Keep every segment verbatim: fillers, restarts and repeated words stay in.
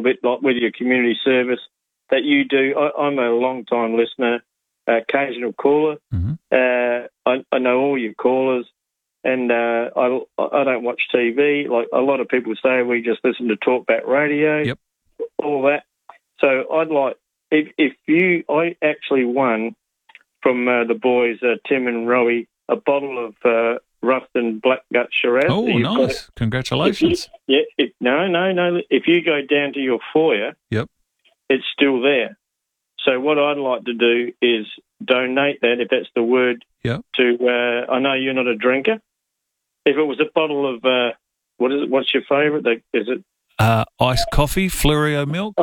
little bit, like with your community service that you do. I, I'm a long-time listener, uh, occasional caller. Mm-hmm. Uh, I, I know all your callers, and uh, I, I don't watch T V. Like a lot of people say, we just listen to talkback radio, Yep. all that. So I'd like, if, if you, I actually won from uh, the boys, uh, Tim and Rowie, a bottle of uh, Ruston Blackgut Shiraz. Oh, nice. Congratulations. You, yeah, it, no, no, no. If you go down to your foyer, Yep. it's still there. So what I'd like to do is donate that, if that's the word, Yep. to, uh, I know you're not a drinker. If it was a bottle of, uh, what is it, what's your favourite? Is it? Uh, iced coffee, Fluorio milk.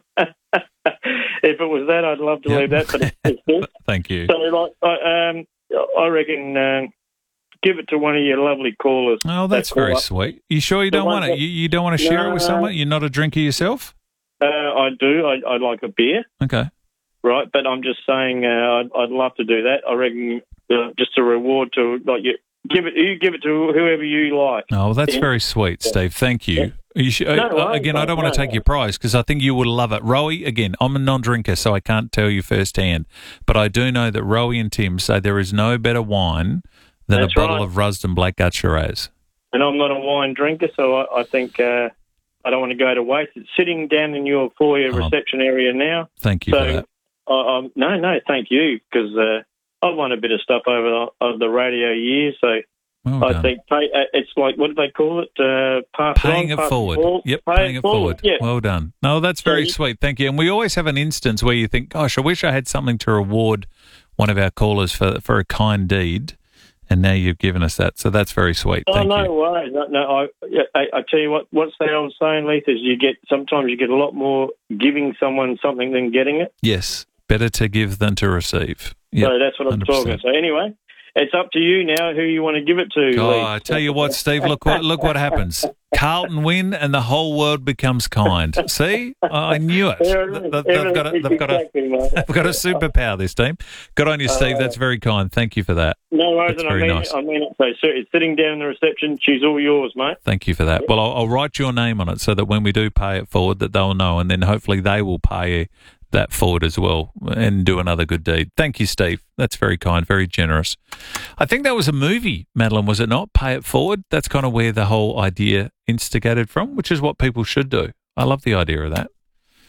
If it was that, I'd love to Yep. leave that. But it's good. Thank you. So, like, I, um, I reckon uh, give it to one of your lovely callers. Oh, that's that very call up. sweet. You sure you The don't one want it? that- You, you don't want to share it with No. someone? You're not a drinker yourself? Uh, I do. I, I like a beer, Okay. right? But I'm just saying, uh, I'd, I'd love to do that. I reckon uh, just a reward to like you give it. You give it to whoever you like. Oh, well, that's Yeah. very sweet, Steve. Thank you. You should, No, uh, I- again, I don't want to no, take no. your prize because I think you would love it. Rowie, again, I'm a non-drinker, so I can't tell you firsthand. But I do know that Rowie and Tim say there is no better wine than That's a bottle right. of Rusden Blackgut Shiraz. And I'm not a wine drinker, so I, I think uh, I don't want to go to waste. It's sitting down in your foyer Oh. reception area now. Thank you So, for that. I, I'm, no, no, thank you, because uh, I've won a bit of stuff over the, over the radio years, so Well I done. think pay, uh, it's like, what do they call it? Uh, pass Paying it, it on, pass forward. forward. Yep, Pay paying it forward. Yeah. Well done. No, that's very So you- sweet. Thank you. And we always have an instance where you think, gosh, I wish I had something to reward one of our callers for for a kind deed. And now you've given us that. So that's very sweet. Oh, Thank no you. worries. No, no, I, yeah, I, I tell you what, what's the old saying, Leith, is you get, sometimes you get a lot more giving someone something than getting it. Yes. Better to give than to receive. Yep, So that's what I'm one hundred percent. talking. So anyway, it's up to you now who you want to give it to. Oh, Leith. I tell you what, Steve, look what look what happens. Carlton win and the whole world becomes kind. See? I knew it. There it is. They- They've got a, they've got a, Exactly, mate. they've got a superpower, this team. Good on you, Steve. Uh, That's very kind. Thank you for that. No worries, That's and I very mean nice. it. I mean it. So, sir, it's sitting down in the reception. She's all yours, mate. Thank you for that. Well, I'll, I'll write your name on it so that when we do pay it forward that they'll know, and then hopefully they will pay that forward as well and do another good deed. Thank you, Steve. That's very kind, very generous. I think that was a movie, Madeline, was it not? Pay it forward. That's kind of where the whole idea instigated from, which is what people should do. I love the idea of that.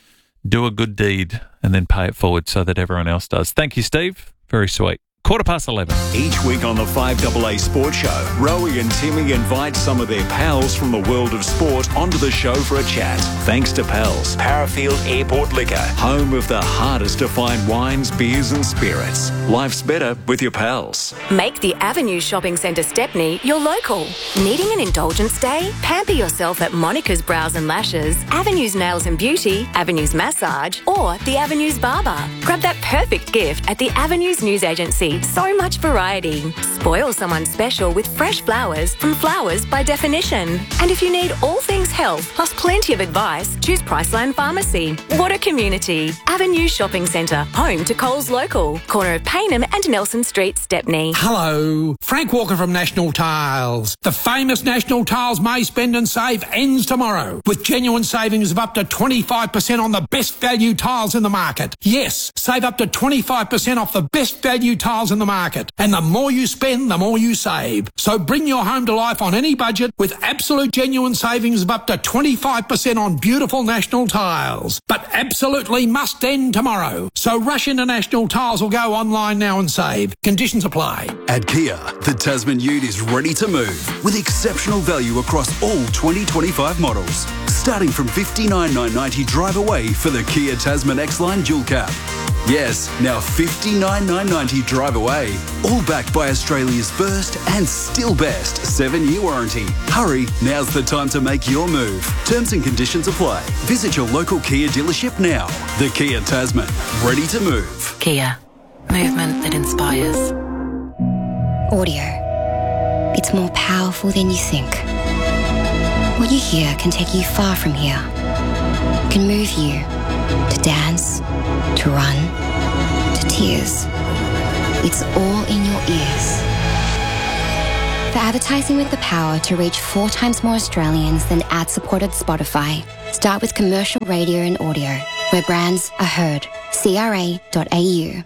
Do a good deed and then pay it forward so that everyone else does. Thank you, Steve. Very sweet. Quarter past eleven. Each week on the five A A Sports Show, Rowie and Timmy invite some of their pals from the world of sport onto the show for a chat. Thanks to Pals, Parafield Airport Liquor, home of the hardest to find wines, beers and spirits. Life's better with your pals. Make the Avenue Shopping Centre Stepney your local. Needing an indulgence day? Pamper yourself at Monica's Brows and Lashes, Avenue's Nails and Beauty, Avenue's Massage, or the Avenue's Barber. Grab that perfect gift at the Avenue's News Agency. So much variety. Spoil someone special with fresh flowers from Flowers by Definition. And if you need all things health plus plenty of advice, choose Priceline Pharmacy. What a community. Avenue Shopping Centre, home to Coles Local, corner of Paynham and Nelson Street, Stepney. Hello, Frank Walker from National Tiles. The famous National Tiles May Spend and Save ends tomorrow with genuine savings of up to twenty-five percent on the best value tiles in the market. Yes, save up to twenty-five percent off the best value tiles in the market. And the more you spend, the more you save. So bring your home to life on any budget with absolute genuine savings of up to twenty-five percent on beautiful National Tiles. But absolutely must end tomorrow. So rush into National Tiles or go online now and save. Conditions apply. At Kia, the Tasman Ute is ready to move with exceptional value across all twenty twenty-five models. Starting from fifty-nine thousand nine hundred ninety drive away for the Kia Tasman X-Line Dual Cab. Yes, now fifty-nine thousand nine hundred ninety drive away. All backed by Australia's first and still best seven-year warranty. Hurry, now's the time to make your move. Terms and conditions apply. Visit your local Kia dealership now. The Kia Tasman, ready to move. Kia. Movement that inspires. Audio. It's more powerful than you think. What you hear can take you far from here. It can move you to dance, to run, to tears. It's all in your ears. For advertising with the power to reach four times more Australians than ad-supported Spotify, start with commercial radio and audio, where brands are heard. C R A dot A U.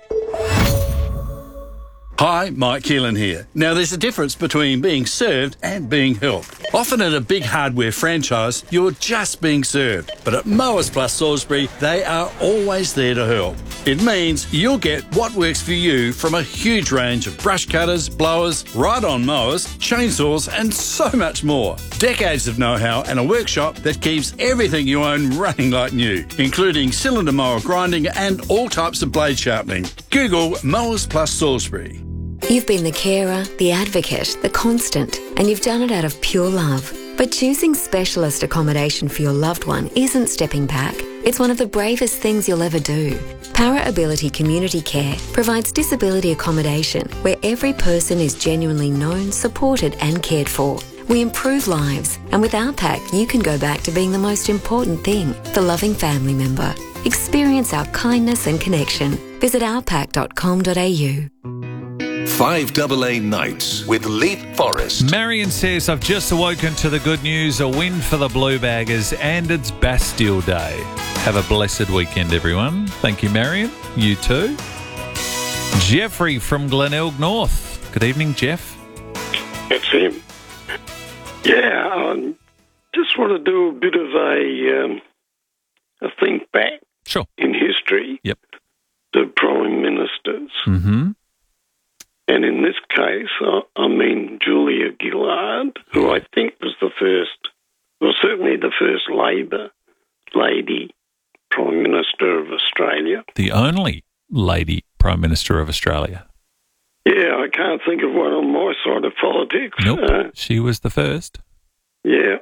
Hi, Mike Keelan here. Now, there's a difference between being served and being helped. Often at a big hardware franchise, you're just being served. But at Mowers Plus Salisbury, they are always there to help. It means you'll get what works for you from a huge range of brush cutters, blowers, ride-on mowers, chainsaws, and so much more. Decades of know-how and a workshop that keeps everything you own running like new, including cylinder mower grinding and all types of blade sharpening. Google Mowers Plus Salisbury. You've been the carer, the advocate, the constant, and you've done it out of pure love. But choosing specialist accommodation for your loved one isn't stepping back. It's one of the bravest things you'll ever do. Para Ability Community Care provides disability accommodation where every person is genuinely known, supported and cared for. We improve lives, and with our pack, you can go back to being the most important thing, the loving family member. Experience our kindness and connection. Visit our pack dot com dot a u. five A A Nights with Leith Forrest. Marion says, I've just awoken to the good news, a win for the Blue Baggers, and it's Bastille Day. Have a blessed weekend, everyone. Thank you, Marion. You too. Jeffrey from Glenelg North. Good evening, Jeff. It's him. Yeah, I just want to do a bit of a, um, a think back sure. in history yep. to prime ministers. Mm-hmm. And in this case, I, I mean Julia Gillard, who I think was the first, well, certainly the first Labor lady Prime Minister of Australia. The only lady Prime Minister of Australia. Yeah, I can't think of one on my side of politics. Nope, uh, she was the first. Yeah.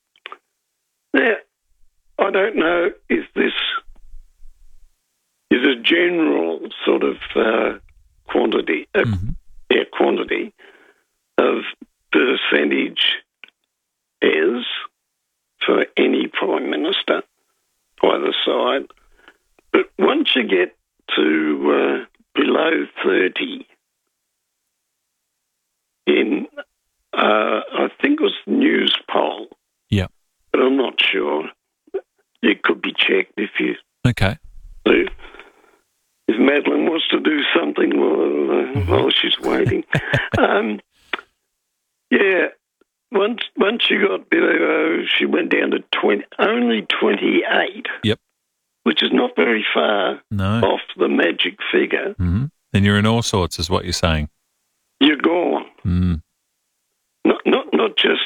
Now, I don't know, is this is a general sort of uh, quantity, uh, mm-hmm. yeah, quantity of percentage is for any Prime Minister, either side. But once you get to uh, below thirty, in, uh, I think it was News Poll. Yeah. But I'm not sure. It could be checked if you okay. do. If Madeline wants to do something while, uh, while she's waiting. um, yeah, once once she got below, she went down to twenty, only twenty-eight. Yep. Which is not very far no. off the magic figure. Mm-hmm. And you're in all sorts, is what you're saying. You're gone. Mm. Not not not just.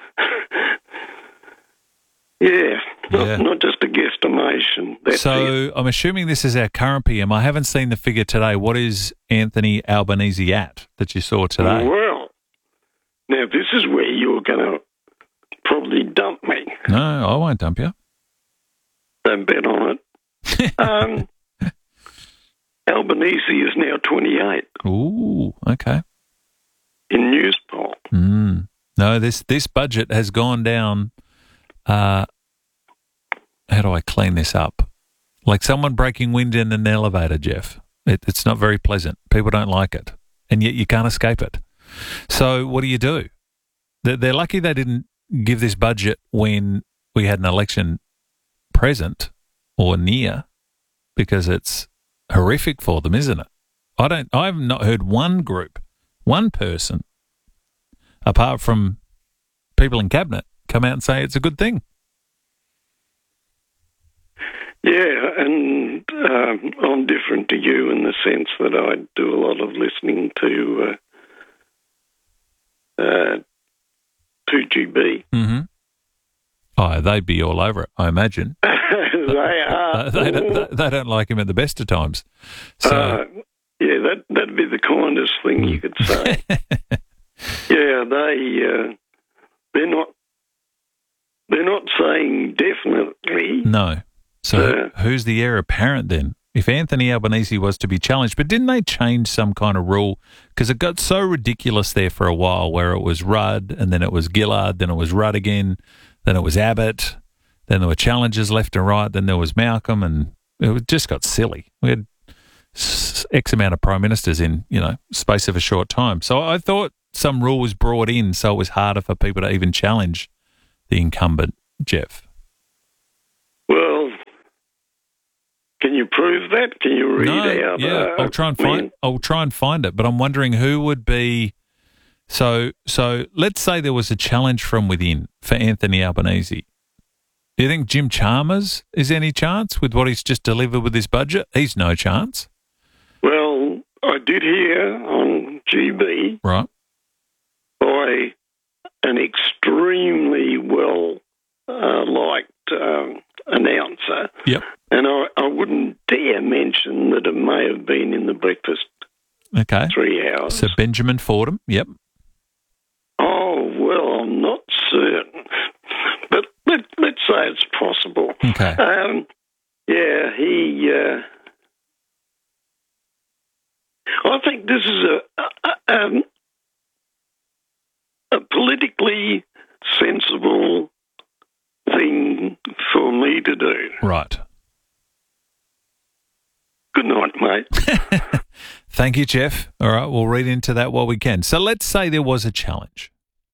Yeah, not, yeah. not just a guesstimation. That's so it. I'm assuming this is our current P M. I haven't seen the figure today. What is Anthony Albanese at that you saw today? Well, now this is where you're going to probably dump me. No, I won't dump you. Don't bet on it. um, Albanese is now twenty-eight. Ooh, okay. In News Poll. Mm. No, this, this budget has gone down. Uh, how do I clean this up? Like someone breaking wind in an elevator, Jeff. It, it's not very pleasant. People don't like it. And yet you can't escape it. So what do you do? They're, they're lucky they didn't give this budget when we had an election present or near, because it's horrific for them, isn't it? I don't, I've not heard one group, one person, apart from people in cabinet, come out and say it's a good thing. Yeah, and um, I'm different to you in the sense that I do a lot of listening to uh, uh, two G B. Mm-hmm. Oh, they'd be all over it, I imagine. They are. They, they, don't, they don't like him at the best of times. So, uh, yeah, that, that'd be the kindest thing you could say. Yeah, they, uh, they're not They're not saying definitely. No. So uh, who's the heir apparent then? If Anthony Albanese was to be challenged, but didn't they change some kind of rule? Because it got so ridiculous there for a while where it was Rudd and then it was Gillard, then it was Rudd again, then it was Abbott, then there were challenges left and right, then there was Malcolm, and it just got silly. We had X amount of prime ministers in, you know, space of a short time. So I thought some rule was brought in so it was harder for people to even challenge the incumbent, Jeff? Well, can you prove that? Can you read no, out? Yeah, uh, I'll try and find. man? I'll try and find it. But I'm wondering who would be. So, so let's say there was a challenge from within for Anthony Albanese. Do you think Jim Chalmers is any chance with what he's just delivered with his budget? He's no chance. Well, I did hear on G B right by an extremely well uh, liked um, announcer. Yep. And I, I wouldn't dare mention that it may have been in the breakfast Okay. three hours. So Benjamin Fordham. Yep. Oh, well, I'm not certain. But let, let's say it's possible. Okay. Um, yeah, he... Uh, I think this is a, a, um, a politically sensible thing for me to do. Right. Good night, mate. Thank you, Jeff. All right, we'll read into that while we can. So let's say there was a challenge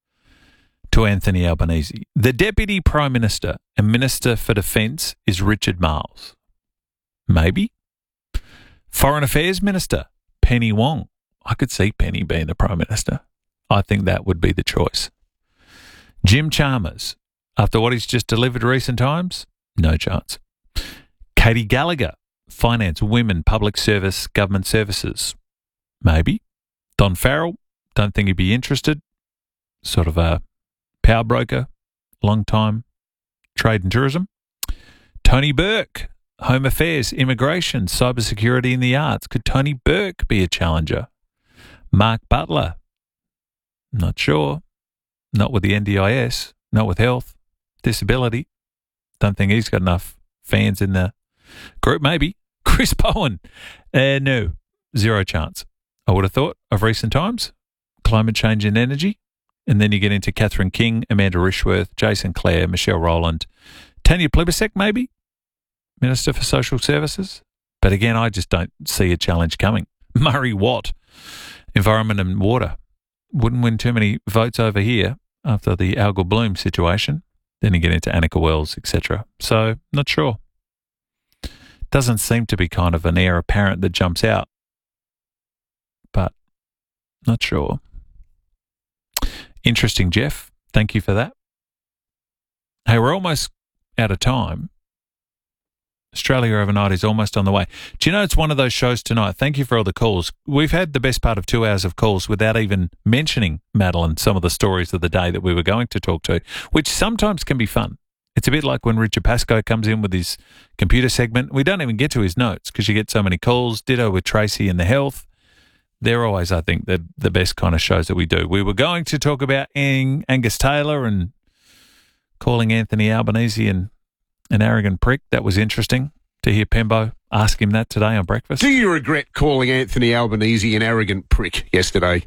to Anthony Albanese. The Deputy Prime Minister and Minister for Defence is Richard Marles. Maybe. Foreign Affairs Minister, Penny Wong. I could see Penny being the Prime Minister. I think that would be the choice. Jim Chalmers, after what he's just delivered recent times, no chance. Katie Gallagher, Finance, Women, Public Service, Government Services. Maybe. Don Farrell, don't think he'd be interested. Sort of a power broker, long time, trade and tourism. Tony Burke, Home Affairs, Immigration, Cybersecurity and the Arts. Could Tony Burke be a challenger? Mark Butler, not sure. Not with the N D I S, not with health, disability. Don't think he's got enough fans in the group. Maybe. Chris Bowen, uh, no, zero chance. I would have thought of recent times, climate change and energy. And then you get into Catherine King, Amanda Rishworth, Jason Clare, Michelle Rowland, Tanya Plibersek, maybe, Minister for Social Services. But again, I just don't see a challenge coming. Murray Watt, Environment and Water. Wouldn't win too many votes over here after the Algal Bloom situation. Then you get into Annika Wells, et cetera. So, not sure. Doesn't seem to be kind of an heir apparent that jumps out. But, not sure. Interesting, Jeff. Thank you for that. Hey, we're almost out of time. Australia Overnight is almost on the way. Do you know it's one of those shows tonight? Thank you for all the calls. We've had the best part of two hours of calls without even mentioning, Madeline, some of the stories of the day that we were going to talk to, which sometimes can be fun. It's a bit like when Richard Pascoe comes in with his computer segment. We don't even get to his notes because you get so many calls. Ditto with Tracy and the health. They're always, I think, the, the best kind of shows that we do. We were going to talk about Ang- Angus Taylor and calling Anthony Albanese and an arrogant prick. That was interesting to hear Pembo ask him that today on breakfast. Do you regret calling Anthony Albanese an arrogant prick yesterday?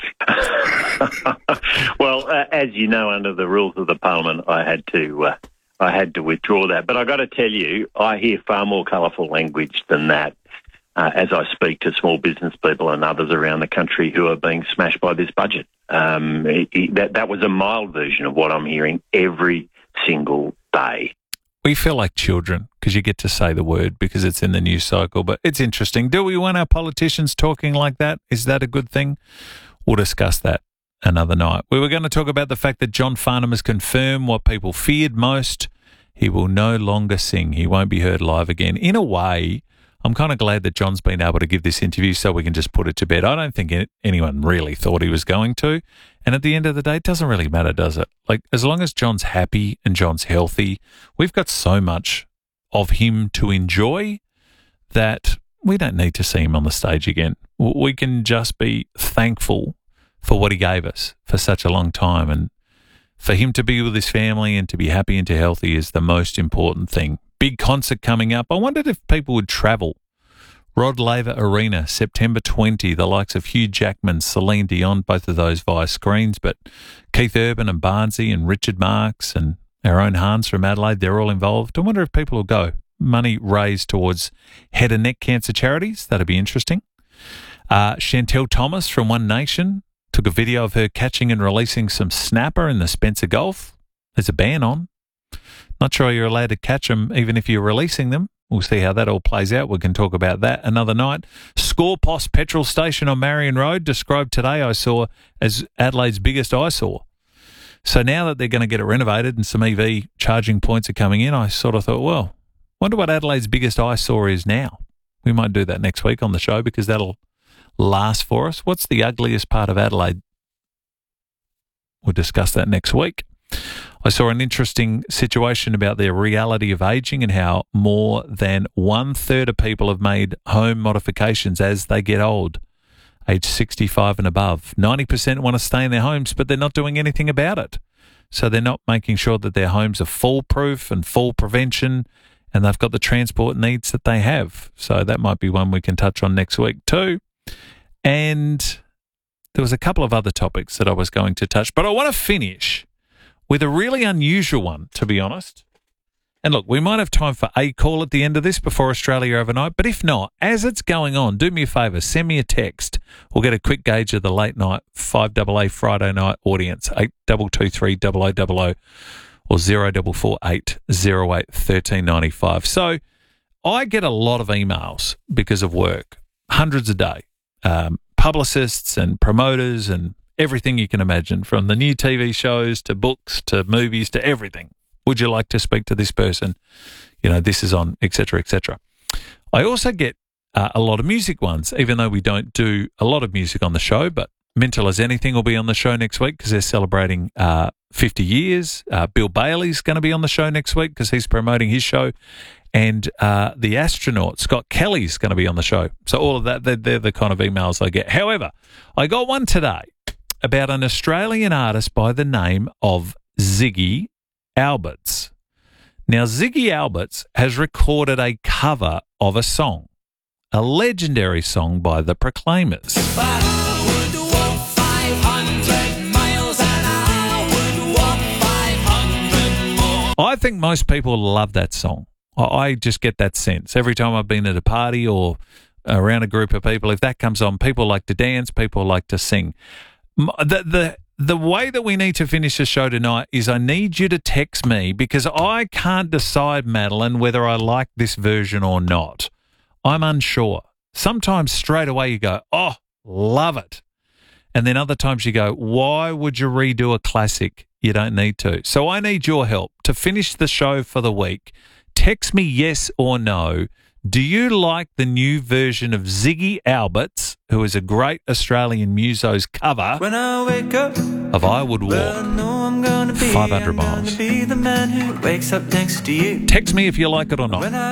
Well, uh, as you know, under the rules of the Parliament, I had to uh, I had to withdraw that. But I got to tell you, I hear far more colourful language than that uh, as I speak to small business people and others around the country who are being smashed by this budget. Um, it, it, that that was a mild version of what I'm hearing every single day. We feel like children because you get to say the word because it's in the news cycle, but it's interesting. Do we want our politicians talking like that? Is that a good thing? We'll discuss that another night. We were going to talk about the fact that John Farnham has confirmed what people feared most. He will no longer sing. He won't be heard live again. In a way, I'm kind of glad that John's been able to give this interview so we can just put it to bed. I don't think anyone really thought he was going to. And at the end of the day, it doesn't really matter, does it? Like, as long as John's happy and John's healthy, we've got so much of him to enjoy that we don't need to see him on the stage again. We can just be thankful for what he gave us for such a long time. And for him to be with his family and to be happy and to healthy is the most important thing. Big concert coming up. I wondered if people would travel. Rod Laver Arena, September twentieth, the likes of Hugh Jackman, Celine Dion, both of those via screens, but Keith Urban and Barnsey and Richard Marks and our own Hans from Adelaide, they're all involved. I wonder if people will go. Money raised towards head and neck cancer charities. That'd be interesting. Uh, Chantel Thomas from One Nation, took a video of her catching and releasing some snapper in the Spencer Gulf. There's a ban on. Not sure you're allowed to catch them even if you're releasing them. We'll see how that all plays out. We can talk about that another night. Scorpos petrol station on Marion Road, described today, I saw, as Adelaide's biggest eyesore. So now that they're going to get it renovated and some E V charging points are coming in, I sort of thought, well, wonder what Adelaide's biggest eyesore is now. We might do that next week on the show because that'll last for us. What's the ugliest part of Adelaide? We'll discuss that next week. I saw an interesting situation about the reality of ageing and how more than one third of people have made home modifications as they get old, age sixty-five and above. ninety percent want to stay in their homes, but they're not doing anything about it. So they're not making sure that their homes are fall-proof and fall prevention, and they've got the transport needs that they have. So that might be one we can touch on next week too. And there was a couple of other topics that I was going to touch, but I want to finish with a really unusual one, to be honest. And look, we might have time for a call at the end of this before Australia overnight, but if not, as it's going on, do me a favour, send me a text. We'll get a quick gauge of the late night five A A Friday night audience, eight two two three, double oh double oh or zero four four eight, zero eight, one three nine five. So I get a lot of emails because of work, hundreds a day, um, publicists and promoters and everything you can imagine, from the new T V shows to books to movies to everything. Would you like to speak to this person? You know, this is on, et cetera, et cetera. I also get uh, a lot of music ones, even though we don't do a lot of music on the show, but Mental as Anything will be on the show next week because they're celebrating uh, fifty years. Uh, Bill Bailey's going to be on the show next week because he's promoting his show. And uh, the astronaut, Scott Kelly's going to be on the show. So all of that, they're, they're the kind of emails I get. However, I got one today about an Australian artist by the name of Ziggy Alberts. Now, Ziggy Alberts has recorded a cover of a song, a legendary song by the Proclaimers. I think most people love that song. I just get that sense. Every time I've been at a party or around a group of people, if that comes on, people like to dance, people like to sing. The, the, the way that we need to finish the show tonight is I need you to text me because I can't decide, Madeline, whether I like this version or not. I'm unsure. Sometimes straight away you go, oh, love it. And then other times you go, why would you redo a classic? You don't need to. So I need your help to finish the show for the week. Text me yes or no. Do you like the new version of Ziggy Alberts, who is a great Australian muso's cover when I wake up, of I Would Walk, well, I know I'm gonna be, five hundred miles? Be the man who wakes up next to you. Text me if you like it or not.